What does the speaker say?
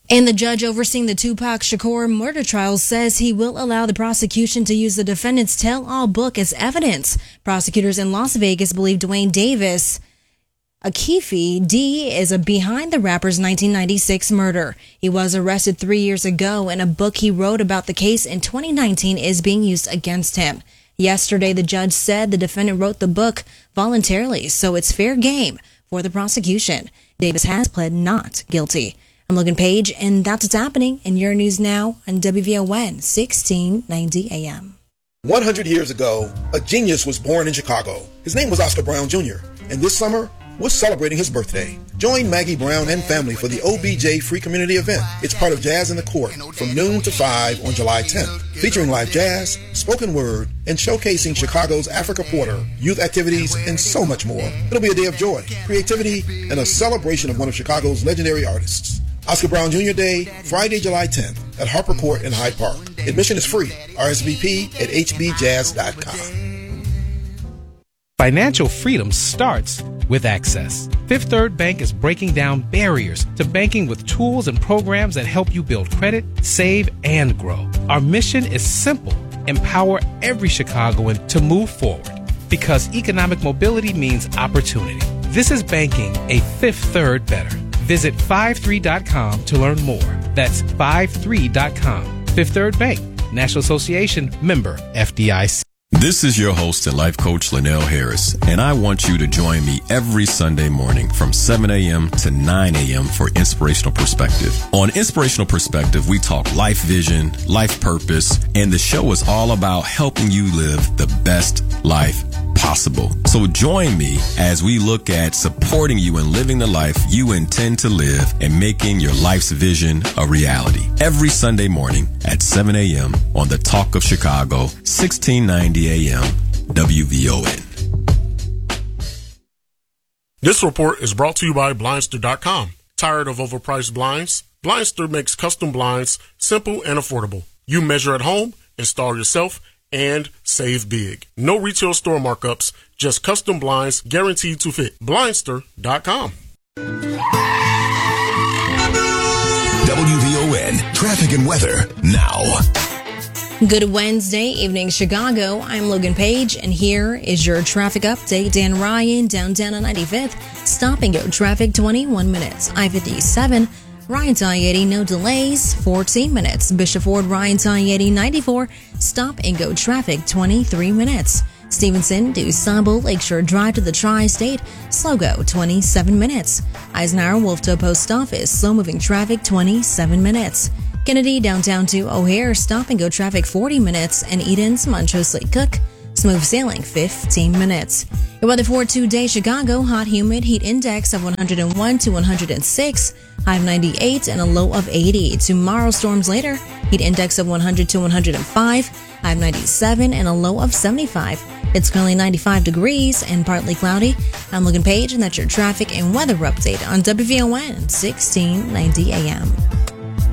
And the judge overseeing the Tupac Shakur murder trial says he will allow the prosecution to use the defendant's tell-all book as evidence. Prosecutors in Las Vegas believe Dwayne Davis Akifi D is behind the rapper's 1996 murder. He was arrested 3 years ago, and a book he wrote about the case in 2019 is being used against him. Yesterday, the judge said the defendant wrote the book voluntarily, so it's fair game for the prosecution. Davis has pled not guilty. I'm Logan Page, and that's what's happening in your news now on WVON 1690 AM. 100 years ago, a genius was born in Chicago. His name was Oscar Brown Jr., and this summer, we're celebrating his birthday. Join Maggie Brown and family for the OBJ Free Community Event. It's part of Jazz in the Court from noon to 5 on July 10th, featuring live jazz, spoken word, and showcasing Chicago's Africa Porter, youth activities, and so much more. It'll be a day of joy, creativity, and a celebration of one of Chicago's legendary artists. Oscar Brown Jr. Day, Friday, July 10th at Harper Court in Hyde Park. Admission is free. RSVP at hbjazz.com. Financial freedom starts with Access. Fifth Third Bank is breaking down barriers to banking with tools and programs that help you build credit, save, and grow. Our mission is simple: empower every Chicagoan to move forward, because economic mobility means opportunity. This is banking a Fifth Third better. Visit 53.com to learn more. That's 53.com. Fifth Third Bank, National Association, member FDIC. This is your host and life coach, Linnell Harris, and I want you to join me every Sunday morning from 7 a.m. to 9 a.m. for Inspirational Perspective. On Inspirational Perspective, we talk life vision, life purpose, and the show is all about helping you live the best life possible. So join me as we look at supporting you in living the life you intend to live and making your life's vision a reality. Every Sunday morning at 7 a.m. on the Talk of Chicago, 1690 a.m. WVON. This report is brought to you by Blindster.com. Tired of overpriced blinds? Blindster makes custom blinds simple and affordable. You measure at home, install yourself, and save big. No retail store markups, just custom blinds guaranteed to fit. Blindster.com. WVON traffic and weather now. Good Wednesday evening, Chicago. I'm Logan Page, and here is your traffic update. Dan Ryan, downtown on 95th. Stop and go traffic, 21 minutes. I-57, Ryan to I-80, no delays, 14 minutes. Bishop Ford, Ryan to I-80, 94. Stop and go traffic, 23 minutes. Stevenson to Sabo, Lakeshore Drive to the Tri-State, slow go, 27 minutes. Eisenhower, Wolf Toe Post Office, slow moving traffic, 27 minutes. Kennedy, downtown to O'Hare, stop and go traffic, 40 minutes. And Eden's, Montrose Lake Cook, smooth sailing, 15 minutes. Your weather for today, Chicago, hot, humid, heat index of 101 to 106, high of 98 and a low of 80. Tomorrow, storms later, heat index of 100 to 105, high of 97 and a low of 75. It's currently 95 degrees and partly cloudy. I'm Logan Page, and that's your traffic and weather update on WVON 1690 AM.